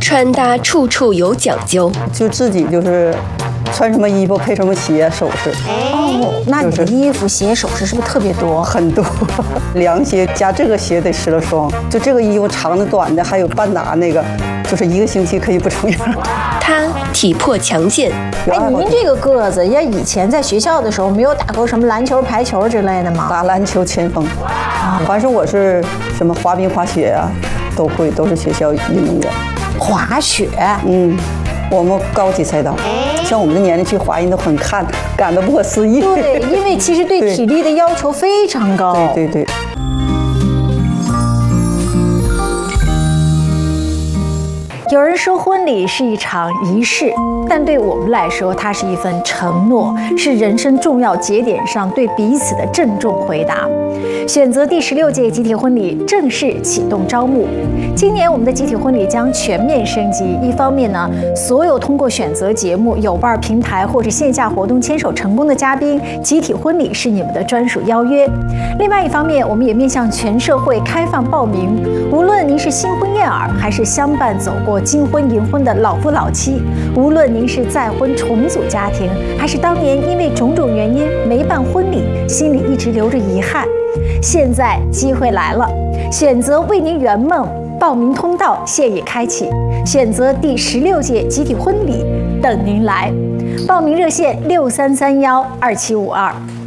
穿搭处处有讲究， 就自己就是穿什么衣服配什么鞋首饰。 哦，那你的衣服、鞋、首饰是不是特别多？ 很多，凉鞋加这个鞋得10双，就这个衣服长的、短的，还有半打那个，就是1个星期可以不重样。 他体魄强健。 哎，您这个个子，要以前在学校的时候没有打过什么篮球、排球之类的吗？ 打篮球前锋，反正我是什么滑冰、滑雪啊，都会，都是学校运动员。 滑雪， 我们高级赛道，像我们的年龄去滑，人都很感到不可思议。 对，因为其实对体力的要求非常高。 对对对。 有人说婚礼是一场仪式，但对我们来说，它是一份承诺，是人生重要节点上对彼此的郑重回答。选择第16届集体婚礼正式启动招募。今年我们的集体婚礼将全面升级。一方面呢，所有通过选择节目、有伴平台或者线下活动牵手成功的嘉宾，集体婚礼是你们的专属邀约。另外一方面，我们也面向全社会开放报名。无论您是新婚燕尔，还是相伴走过金婚银婚的老夫老妻，无论您是再婚重组家庭，还是当年因为种种原因没办婚礼，心里一直留着遗憾，现在机会来了，选择为您圆梦，报名通道现已开启，选择第16届集体婚礼等您来。报名热线63312752。